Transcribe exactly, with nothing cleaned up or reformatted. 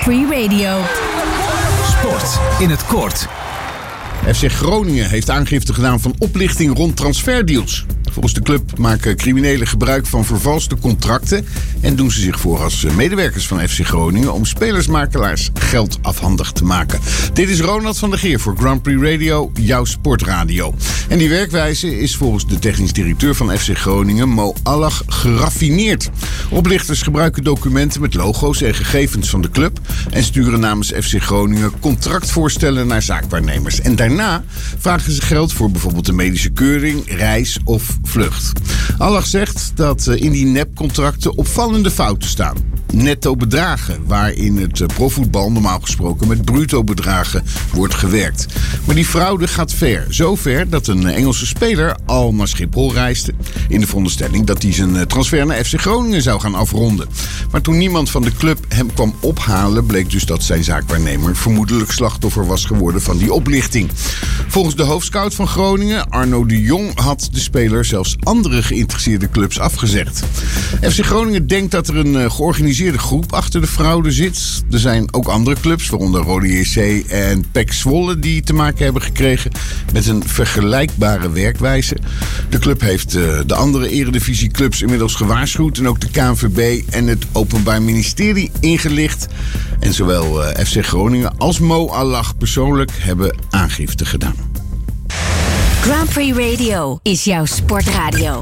Prix Radio. Sport in het kort. F C Groningen heeft aangifte gedaan van oplichting rond transferdeals. Volgens de club maken criminelen gebruik van vervalste contracten en doen ze zich voor als medewerkers van F C Groningen om spelersmakelaars geld afhandig te maken. Dit is Ronald van der Geer voor Grand Prix Radio, jouw sportradio. En die werkwijze is volgens de technisch directeur van F C Groningen, Mo Allah, geraffineerd. Oplichters gebruiken documenten met logo's en gegevens van de club en sturen namens F C Groningen contractvoorstellen naar zaakwaarnemers. En daarna vragen ze geld voor bijvoorbeeld een medische keuring, reis of vlucht. Allah zegt dat in die nepcontracten opvallende fouten staan. Netto bedragen, waarin het profvoetbal normaal gesproken met bruto bedragen wordt gewerkt. Maar die fraude gaat ver. Zo ver dat een Engelse speler al naar Schiphol reisde in de veronderstelling dat hij zijn transfer naar F C Groningen zou gaan afronden. Maar toen niemand van de club hem kwam ophalen, bleek dus dat zijn zaakwaarnemer vermoedelijk slachtoffer was geworden van die oplichting. Volgens de hoofdscout van Groningen, Arno de Jong, had de speler zelfs andere geïnteresseerde clubs afgezegd. F C Groningen denkt dat er een georganiseerde groep achter de fraude zit. Er zijn ook andere clubs, waaronder Rode J C en P E C Zwolle, die te maken hebben gekregen met een vergelijkbare werkwijze. De club heeft de andere eredivisieclubs inmiddels gewaarschuwd en ook de K N V B en het Openbaar Ministerie ingelicht. En zowel F C Groningen als Mo Allah persoonlijk hebben aangifte gedaan. Grand Prix Radio is jouw sportradio.